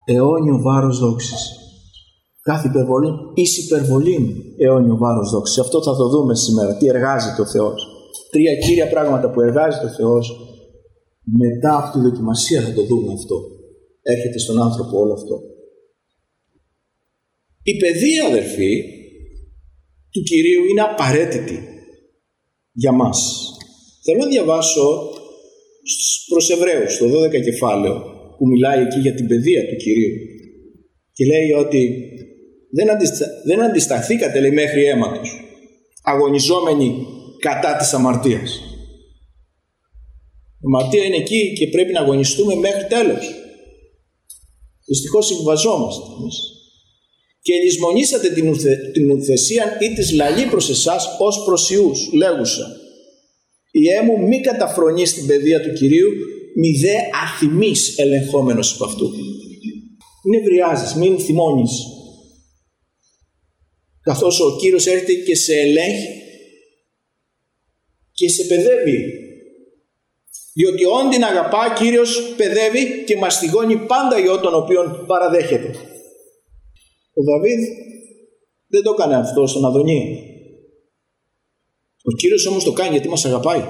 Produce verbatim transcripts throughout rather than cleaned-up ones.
αιώνιο βάρος δόξης. Κάθε υπερβολή εις υπερβολήν αιώνιο βάρος δόξης. Αυτό θα το δούμε σήμερα, τι εργάζεται ο Θεός. Τρία κύρια πράγματα που εργάζεται ο Θεός. Μετά από τη δοκιμασία θα το δούμε αυτό. Έρχεται στον άνθρωπο όλο αυτό. Η παιδεία, αδερφοί, του Κυρίου είναι απαραίτητη για μας. Θέλω να διαβάσω προς Εβραίους, το δώδεκα κεφάλαιο, που μιλάει εκεί για την παιδεία του Κυρίου. Και λέει ότι δεν, αντιστα... δεν αντισταθήκατε, λέει, μέχρι αίματος, αγωνιζόμενοι κατά της αμαρτίας. Η αμαρτία είναι εκεί και πρέπει να αγωνιστούμε μέχρι τέλος. Δυστυχώς συμβιβαζόμαστε εμείς. Και λησμονήσατε την, ουθε... την ουθεσία ή της λαλή προς εσάς ως προς ιούς, λέγουσα. Η έμου μη καταφρονεί στην παιδεία του Κυρίου, μη δε αθυμής ελεγχόμενος από αυτού. Μην ευριάζεις, μην θυμώνεις. Καθώς ο Κύριος έρχεται και σε ελέγχει και σε παιδεύει. Διότι όν την αγαπά, Κύριος παιδεύει και μαστιγώνει πάντα ιό τον οποίον παραδέχεται. Ο Δαβίδ δεν το έκανε αυτό στον Αδωνία. Ο Κύριος όμως το κάνει γιατί μας αγαπάει.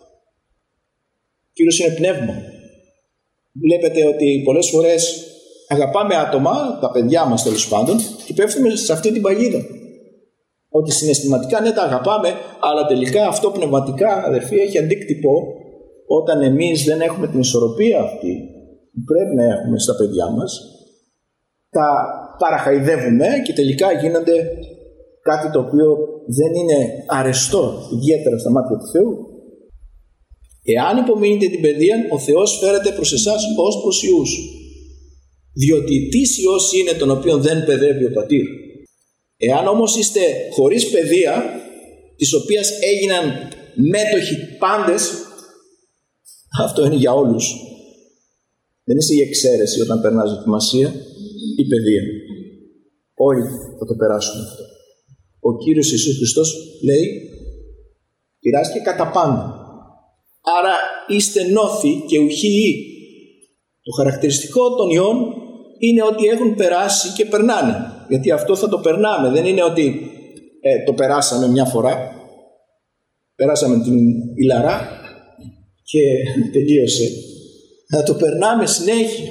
Ο Κύριος είναι πνεύμα. Βλέπετε ότι πολλές φορές αγαπάμε άτομα, τα παιδιά μας τέλος πάντων, και πέφτουμε σε αυτή την παγίδα. Ότι συναισθηματικά ναι τα αγαπάμε, αλλά τελικά αυτό πνευματικά, αδερφοί, έχει αντίκτυπο όταν εμείς δεν έχουμε την ισορροπία αυτή που πρέπει να έχουμε στα παιδιά μας. Τα παραχαϊδεύουμε και τελικά γίνονται κάτι το οποίο δεν είναι αρεστό, ιδιαίτερα στα μάτια του Θεού. Εάν υπομείνετε την παιδεία, ο Θεός φέρεται προς εσάς ως προς ιούς. Διότι τις ιός είναι τον οποίον δεν παιδεύει ο πατήρ. Εάν όμως είστε χωρίς παιδεία, της οποίας έγιναν μέτοχοι πάντες, αυτό είναι για όλους. Δεν είσαι η εξαίρεση όταν περνάς δοκιμασία ή παιδεία. Όλοι θα το περάσουν αυτό. Ο Κύριος Ιησούς Χριστός λέει, πειράζει και κατά πάντα. Άρα είστε νόθοι και ουχοί ιοί. Το χαρακτηριστικό των ιών είναι ότι έχουν περάσει και περνάνε. Γιατί αυτό θα το περνάμε. Δεν είναι ότι ε, το περάσαμε μια φορά. Περάσαμε την ηλαρά και τελείωσε. Θα το περνάμε συνέχεια.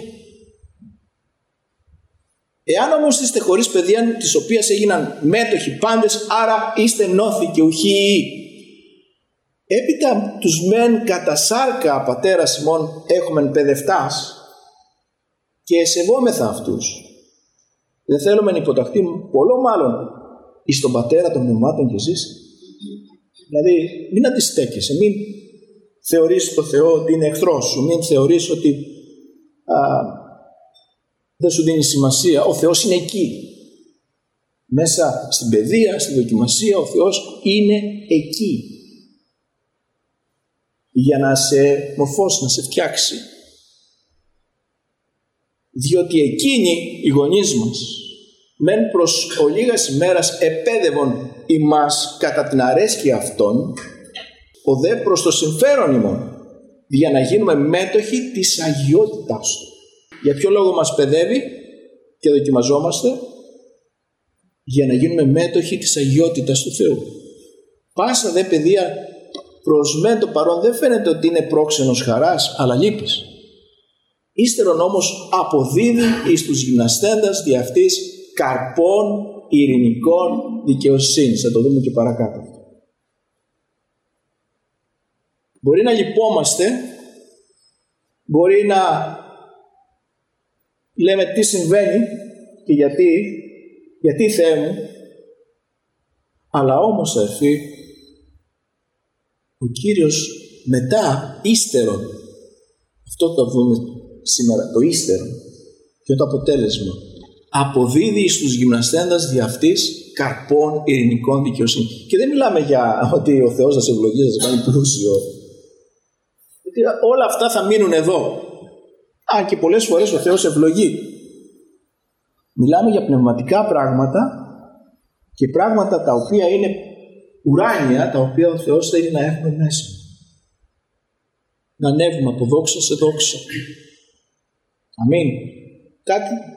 Εάν όμως είστε χωρίς παιδεία, της οποίας έγιναν μέτοχοι πάντες, άρα είστε νόθοι και ουχοί ιοί. Έπειτα τους μεν κατά σάρκα πατέρας ημών έχουμε παιδευτάς και εσεβόμεθα αυτούς. Δεν θέλουμε να υποταχθούμε πολλό μάλλον εις τον πατέρα των πνευμάτων και ζήσει. Δηλαδή μην αντιστέκεσαι, μην θεωρείς το Θεό ότι είναι εχθρός σου, μην θεωρείς ότι α, δεν σου δίνει σημασία. Ο Θεός είναι εκεί. Μέσα στην παιδεία, στη δοκιμασία, ο Θεός είναι εκεί. Για να σε μορφώσει, να σε φτιάξει. Διότι εκείνοι οι γονείς μας μεν προς ολίγας ημέρας επέδευον ημάς κατά την αρέσκεια αυτών, ο δε προς το συμφέρον ημών, για να γίνουμε μέτοχοι της αγιότητάς του. Για ποιο λόγο μας παιδεύει και δοκιμαζόμαστε? Για να γίνουμε μέτοχοι της αγιότητας του Θεού. Πάσα δε παιδεία προς μεν το παρόν δεν φαίνεται ότι είναι πρόξενος χαράς, αλλά λύπης. Ύστερον όμως αποδίδει εις τους γυμναστέντας δι' αυτής καρπών ειρηνικών δικαιοσύνης. Θα το δούμε και παρακάτω. Μπορεί να λυπόμαστε, μπορεί να λέμε τι συμβαίνει και γιατί, γιατί Θεέ μου, αλλά όμως αδερφοί, ο Κύριος μετά ύστερον, αυτό το δούμε σήμερα, το ύστερον και το αποτέλεσμα, αποδίδει στους γυμναστέντας δι' αυτής καρπών ειρηνικών δικαιοσύνη. Και δεν μιλάμε για ότι ο Θεός θα σε ευλογήσει, θα σε κάνει πλούσιο. Γιατί όλα αυτά θα μείνουν εδώ. Α, και πολλές φορές ο Θεός ευλογεί. Μιλάμε για πνευματικά πράγματα και πράγματα τα οποία είναι ουράνια, τα οποία ο Θεός θέλει να έχουμε μέσα. Να ανέβουμε από δόξα σε δόξα. Αμήν. Κάτι